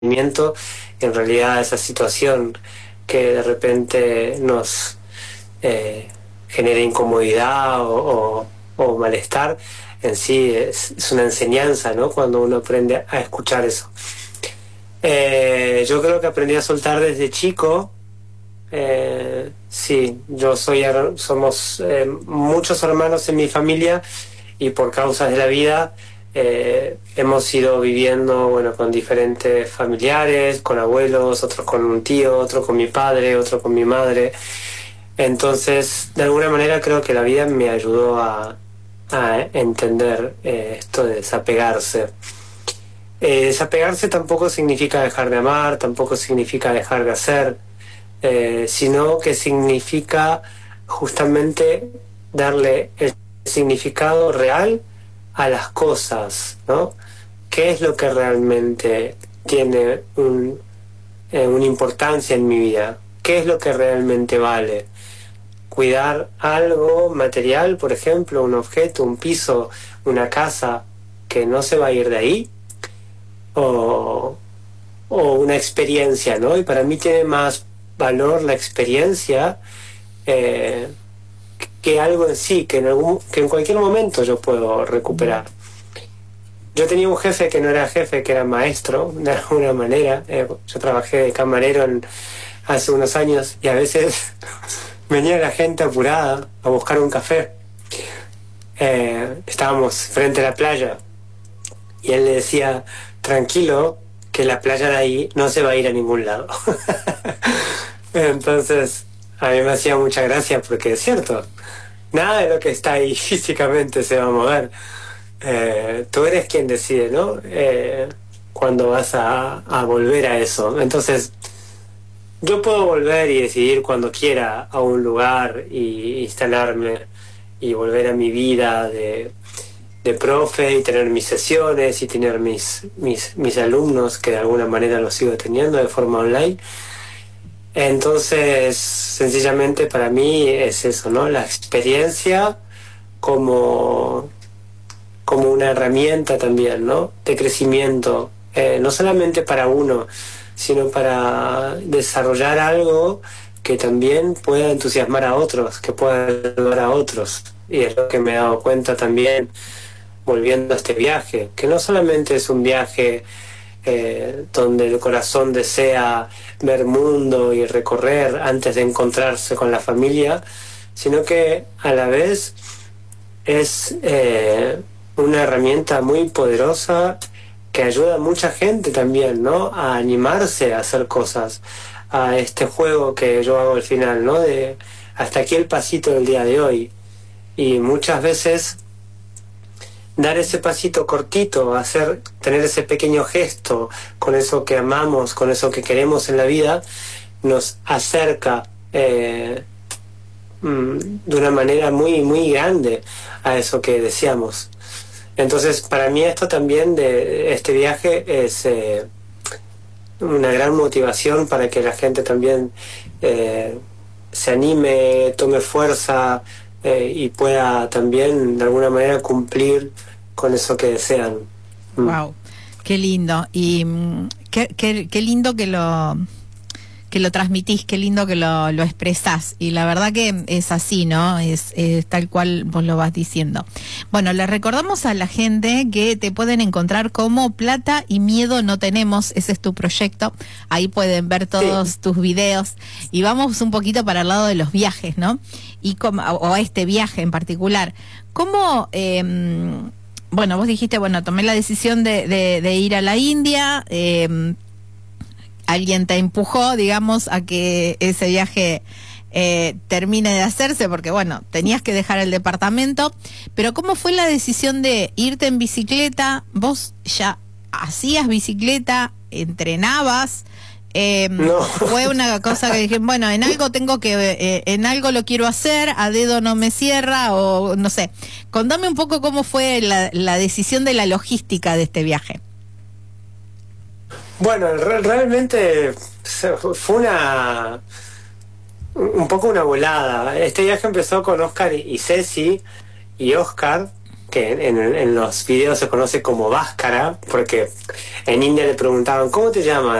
entretenimiento, en realidad esa situación que de repente nos genera incomodidad o malestar, en sí es una enseñanza, ¿no? Cuando uno aprende a escuchar eso. Yo creo que aprendí a soltar desde chico. Sí, somos muchos hermanos en mi familia y por causas de la vida hemos ido viviendo, bueno, con diferentes familiares, con abuelos, otros con un tío, otro con mi padre, otro con mi madre. Entonces, de alguna manera creo que la vida me ayudó a entender esto de desapegarse. Desapegarse tampoco significa dejar de amar, tampoco significa dejar de hacer, sino que significa justamente darle el significado real a las cosas, ¿no? ¿Qué es lo que realmente tiene una importancia en mi vida? ¿Qué es lo que realmente vale? Cuidar algo material, por ejemplo, un objeto, un piso, una casa, que no se va a ir de ahí, o una experiencia, ¿no? Y para mí tiene más valor la experiencia que algo en sí, que en cualquier momento yo puedo recuperar. Yo tenía un jefe que no era jefe, que era maestro, de alguna manera. Yo trabajé de camarero hace unos años y a veces venía la gente apurada a buscar un café. Estábamos frente a la playa y él le decía, tranquilo, que la playa de ahí no se va a ir a ningún lado. Entonces, a mí me hacía mucha gracia porque es cierto, nada de lo que está ahí físicamente se va a mover. Tú eres quien decide, ¿no? Cuando vas a volver a eso. Entonces, yo puedo volver y decidir cuando quiera a un lugar y instalarme y volver a mi vida de profe y tener mis sesiones y tener mis alumnos, que de alguna manera los sigo teniendo de forma online. Entonces, sencillamente para mí es eso, ¿no? La experiencia como una herramienta también, ¿no? De crecimiento, no solamente para uno, sino para desarrollar algo que también pueda entusiasmar a otros, que pueda ayudar a otros. Y es lo que me he dado cuenta también volviendo a este viaje, que no solamente es un viaje donde el corazón desea ver mundo y recorrer antes de encontrarse con la familia, sino que a la vez es una herramienta muy poderosa que ayuda a mucha gente también, ¿no? A animarse a hacer cosas, a este juego que yo hago al final, ¿no? De hasta aquí el pasito del día de hoy. Y muchas veces dar ese pasito cortito, tener ese pequeño gesto con eso que amamos, con eso que queremos en la vida, nos acerca de una manera muy, muy grande a eso que deseamos. Entonces, para mí esto también de este viaje es una gran motivación para que la gente también se anime, tome fuerza y pueda también de alguna manera cumplir con eso que desean. Wow, qué lindo. Y qué lindo que lo transmitís, qué lindo que lo expresás. Y la verdad que es así, ¿no? Es tal cual vos lo vas diciendo. Bueno, le recordamos a la gente que te pueden encontrar como Plata y Miedo No Tenemos. Ese es tu proyecto. Ahí pueden ver todos tus videos. Y vamos un poquito para el lado de los viajes, ¿no? O este viaje en particular. ¿Cómo... bueno, vos dijiste, bueno, tomé la decisión de ir a la India, alguien te empujó, digamos, a que ese viaje termine de hacerse, porque bueno, tenías que dejar el departamento, pero ¿cómo fue la decisión de irte en bicicleta? ¿Vos ya hacías bicicleta, entrenabas? No. Fue una cosa que dije, bueno, en algo lo quiero hacer, a dedo no me cierra, o no sé. Contame un poco cómo fue la decisión de la logística de este viaje. Bueno, realmente fue un poco una volada. Este viaje empezó con Oscar y Ceci y Oscar, que en los videos se conoce como Bhaskara, porque en India le preguntaban, ¿cómo te llamas?